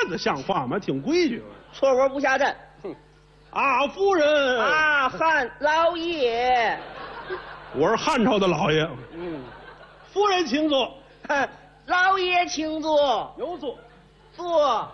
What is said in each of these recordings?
子像话吗？挺规矩。 错窝不下站。 啊，夫人。 啊，汉老爷。 我是汉朝的老爷。夫人请坐。 老爷请坐。 有座。 坐。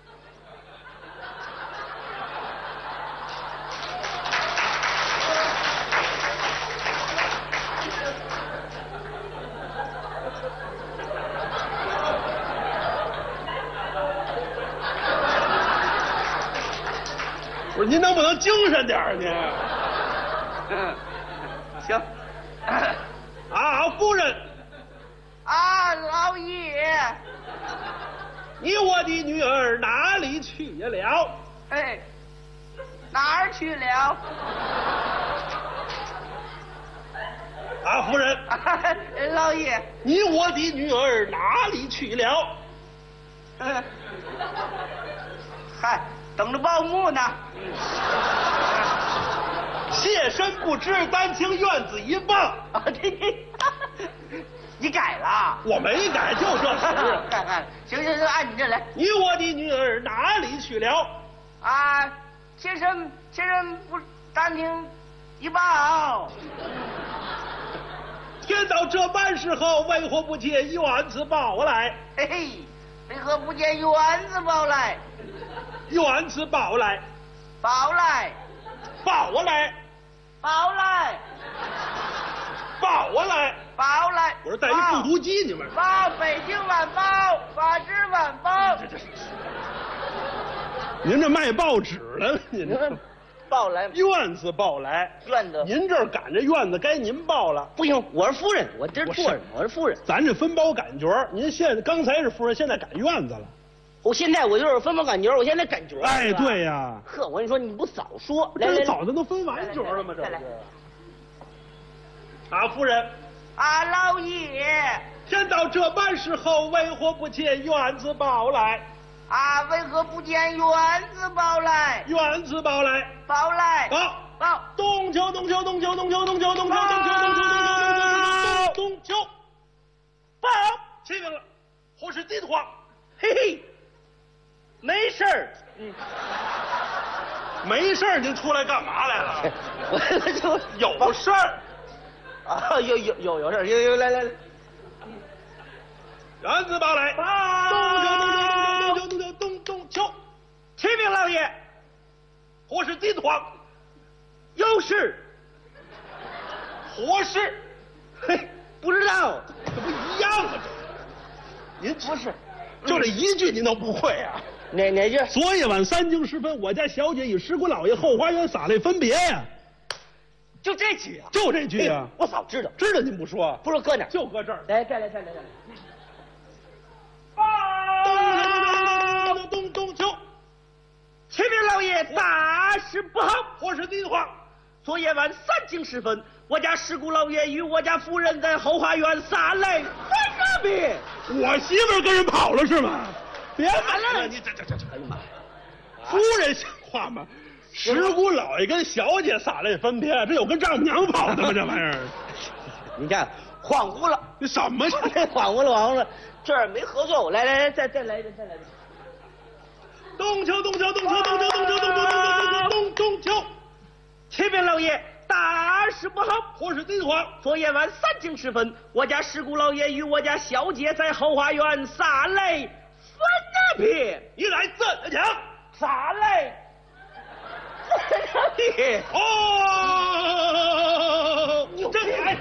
不是您能不能精神点儿您？ 行。 啊，夫人。 啊，老爷。 你我的女儿哪里去了？ 哎，哪儿去了？ 啊，夫人。 老爷。 你我的女儿哪里去了？ 嗨，等着报幕呢。 妾身不知，单请院子一报。 啊，你改了？ 我没改，就这事。 改。行，按你这来。 你我的女儿哪里去了？ 啊，妾身不单听一报。 天到这般时候，为何不见院子报来？ 嘿嘿，为何不见院子报来？ 院子报来。 报来。 报来。 报来。 报来。 报来。 我是带一复读机，你们。 报北京晚报，法制晚报。 您这卖报纸了，您这。 报来。 院子报来。 院子。 您这儿赶着院子，该您报了。 不行，我是夫人，我这坐着，我是夫人。 咱这分包赶角，您刚才是夫人，现在赶院子了。 现在我就是分包赶角，我现在赶角。 哎，对呀。 呵，我跟你说，你不早说， 这早都分完角了吗？这是。啊，夫人。 啊，老爷。 天到这般时候，为何不见院子报来？ 啊，为何不见院子报来？ 院子报来。 报来。 报。冬秋。报。启禀了，或是地皇。 嘿嘿，没事儿。 没事儿，您出来干嘛来了？ 我就有事儿。 啊，有事儿，有来。 院子报来。冬秋。 启禀老爷， 或是地皇。 有事。 何事？ 嘿，不知道。 这不一样吗？您不是， 就这一句您都不会啊？ 哪句？ 昨夜晚3更时分，我家小姐与石鼓老爷后花园洒泪分别呀。 就这句啊？ 就这句啊？ 我早知道。 知道您不说？ 不是搁哪？ 就搁这儿。 来，再来。 冬秋。 启禀老爷，大事不好！ 或是地皇。 昨夜晚3更时分，我家石鼓老爷与我家夫人在后花园洒泪分别。 我媳妇儿跟人跑了是吗？别买了，你这， 哎呀妈呀！ 夫人像话吗？石鼓老爷跟小姐洒泪分别，这有跟丈母娘跑的吗？这玩意儿， 你看恍惚了， 你什么？ 恍惚了，这儿没合作，来，再来一遍。 冬秋。 启禀老爷，大事不好！ 或是地皇。 昨夜晚3更时分，我家石鼓老爷与我家小姐在后花园洒泪分别。 你来怎讲？ 洒泪分别。 哦， 这人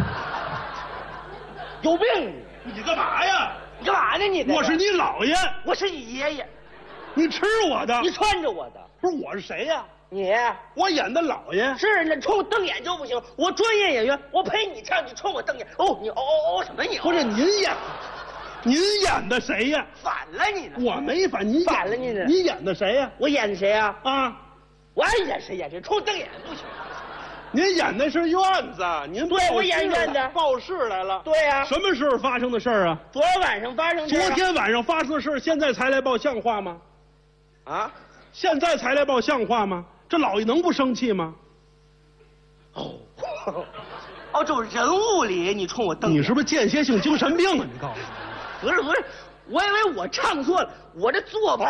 有病！ 你干嘛呀？ 你干嘛呢你？ 我是你姥爷， 我是你爷爷。 你吃我的， 你穿着我的。 不是我是谁呀？ 你， 我演的姥爷。 是你冲我瞪眼就不行，我专业演员，我陪你唱，你冲我瞪眼。你什么你？ 不是您演的谁呀？ 反了你了。 我没反，您反了你了。 你演的谁呀？ 我演的谁呀？ 啊， 我爱演谁演谁，冲我瞪眼不行。 您演的是院子，您对我演院子， 报事来了。 对呀。 什么时候发生的事儿啊？ 昨天晚上发生的。 昨天晚上发生的事，现在才来报，像话吗？ 啊？ 现在才来报，像话吗？这老爷能不生气吗？ 这种人物里你冲我瞪， 你是不是间歇性精神病啊？你告诉我。 不是，我以为我唱错了，我这做法